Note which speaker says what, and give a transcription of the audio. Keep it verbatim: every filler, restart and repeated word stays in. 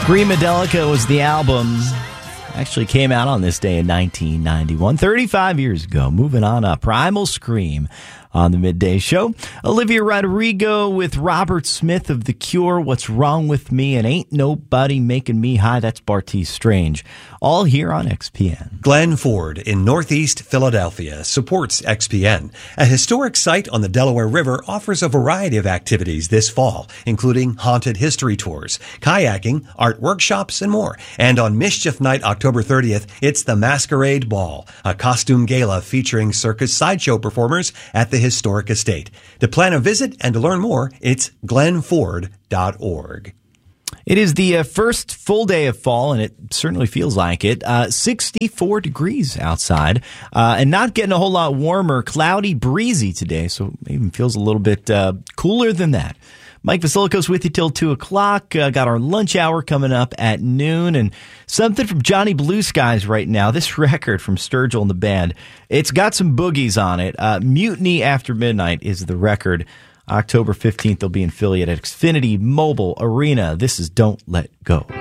Speaker 1: Screamadelica was the album. Actually came out on this day in nineteen ninety-one, thirty-five years ago. Moving on up, Primal Scream on the Midday Show. Olivia Rodrigo with Robert Smith of The Cure, What's Wrong With Me, and Ain't Nobody Making Me High. That's Bartees Strange. All here on X P N.
Speaker 2: Glenn Ford in Northeast Philadelphia supports X P N. A historic site on the Delaware River offers a variety of activities this fall, including haunted history tours, kayaking, art workshops, and more. And on Mischief Night, October thirtieth, it's the Masquerade Ball, a costume gala featuring circus sideshow performers at the historic estate. To plan a visit and to learn more, it's glenn ford dot org.
Speaker 1: It is the uh, first full day of fall, and it certainly feels like it. Uh, sixty-four degrees outside, uh, and not getting a whole lot warmer. Cloudy, breezy today, so it even feels a little bit uh, cooler than that. Mike Vasilikos with you till two o'clock. Uh, got our lunch hour coming up at noon, and something from Johnny Blue Skies right now. This record from Sturgill and the band, it's got some boogies on it. Uh, Mutiny After Midnight is the record. October fifteenth, they'll be in Philly at Xfinity Mobile Arena. This is Don't Let Go.